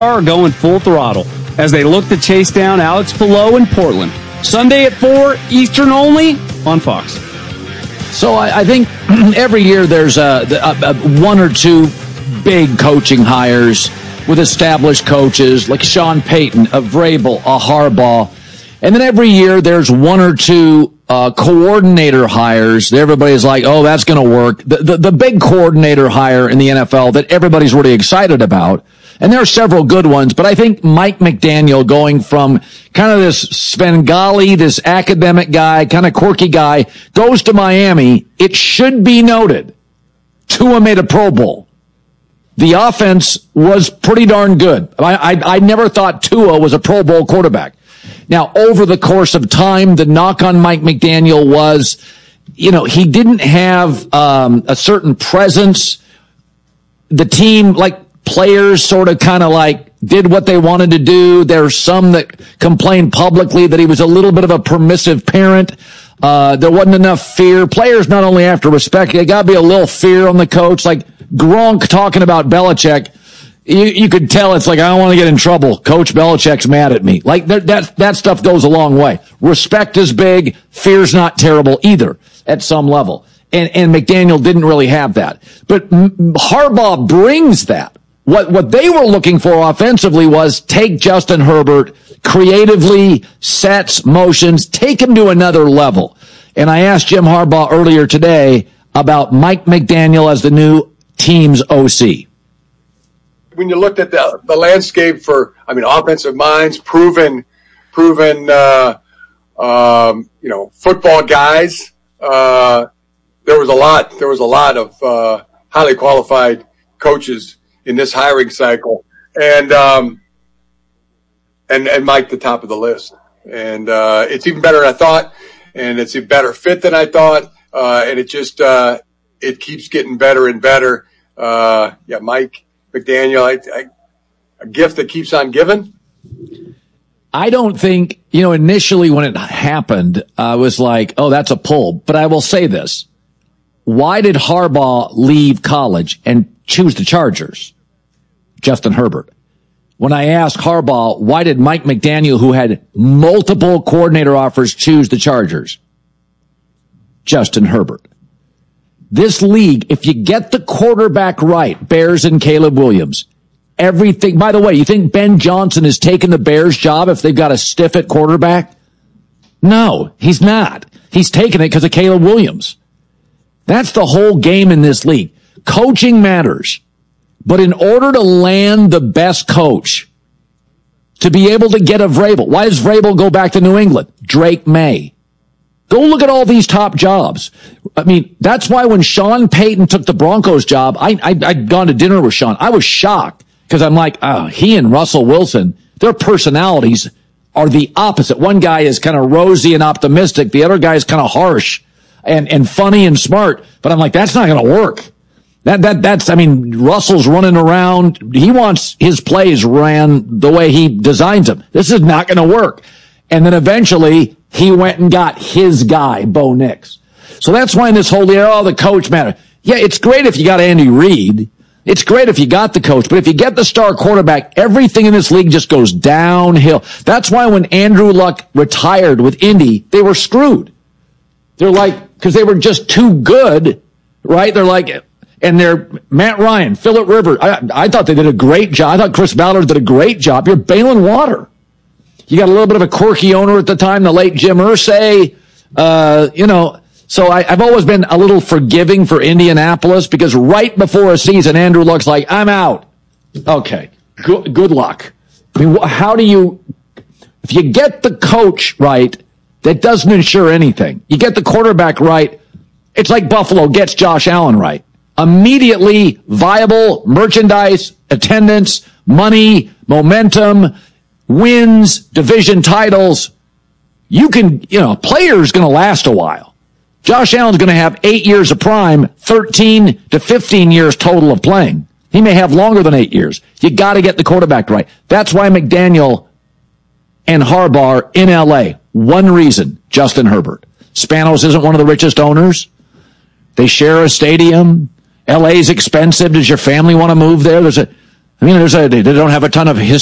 are going full throttle as they look to chase down Alex Palou in Portland. Sunday at 4 Eastern only on Fox. So I think every year there's a one or two big coaching hires with established coaches like Sean Payton, a Vrabel, a Harbaugh. And then every year there's one or two coordinator hires. Everybody's like, oh, that's going to work. The big coordinator hire in the NFL that everybody's really excited about. And there are several good ones, but I think Mike McDaniel going from kind of this Svengali, this academic guy, kind of quirky guy, goes to Miami. It should be noted, Tua made a Pro Bowl. The offense was pretty darn good. I never thought Tua was a Pro Bowl quarterback. Now, over the course of time, the knock on Mike McDaniel was, he didn't have a certain presence. The team, players sort of kind of did what they wanted to do. There's some that complained publicly that he was a little bit of a permissive parent. There wasn't enough fear. Players not only have to respect, they got to be a little fear on the coach. Like Gronk talking about Belichick, you could tell it's like, I don't want to get in trouble. Coach Belichick's mad at me. That stuff goes a long way. Respect is big. Fear's not terrible either at some level. And McDaniel didn't really have that. But Harbaugh brings that. What they were looking for offensively was take Justin Herbert, creatively sets motions, take him to another level. And I asked Jim Harbaugh earlier today about Mike McDaniel as the new team's OC. When you looked at the landscape for, offensive minds, proven, football guys, there was a lot of highly qualified coaches in this hiring cycle, and Mike the top of the list. And it's even better than I thought, and it's a better fit than I thought, and it just it keeps getting better and better. Mike McDaniel, a gift that keeps on giving. I don't think, initially when it happened, I was like, oh, that's a pull. But I will say this. Why did Harbaugh leave college and choose the Chargers? Justin Herbert. When I asked Harbaugh, why did Mike McDaniel, who had multiple coordinator offers, choose the Chargers? Justin Herbert. This league, if you get the quarterback right, Bears and Caleb Williams, everything. By the way, you think Ben Johnson is taking the Bears job if they've got a stiff at quarterback? No, he's not. He's taking it because of Caleb Williams. That's the whole game in this league. Coaching matters. But in order to land the best coach, to be able to get a Vrabel, why does Vrabel go back to New England? Drake May. Go look at all these top jobs. That's why when Sean Payton took the Broncos job, I'd gone to dinner with Sean. I was shocked because I'm like, he and Russell Wilson, their personalities are the opposite. One guy is kind of rosy and optimistic. The other guy is kind of harsh and funny and smart. But I'm like, that's not going to work. Russell's running around. He wants his plays ran the way he designs them. This is not going to work. And then eventually he went and got his guy, Bo Nix. So that's why in this whole deal, the coach matter. Yeah, it's great if you got Andy Reid. It's great if you got the coach. But if you get the star quarterback, everything in this league just goes downhill. That's why when Andrew Luck retired with Indy, they were screwed. They're because they were just too good, right? And they're Matt Ryan, Phillip Rivers. I thought they did a great job. I thought Chris Ballard did a great job. You're bailing water. You got a little bit of a quirky owner at the time, the late Jim Irsay. So I've always been a little forgiving for Indianapolis because right before a season, Andrew Luck's like, I'm out. Okay, good luck. How do you, if you get the coach right, that doesn't ensure anything. You get the quarterback right, it's like Buffalo gets Josh Allen right. Immediately viable merchandise, attendance, money, momentum, wins, division titles. You can, player's going to last a while. Josh Allen's going to have 8 years of prime, 13 to 15 years total of playing. He may have longer than 8 years. You got to get the quarterback right. That's why McDaniel and Harbaugh are in L.A. One reason, Justin Herbert. Spanos isn't one of the richest owners. They share a stadium. L.A.'s expensive. Does your family want to move there? I mean, they don't have a ton of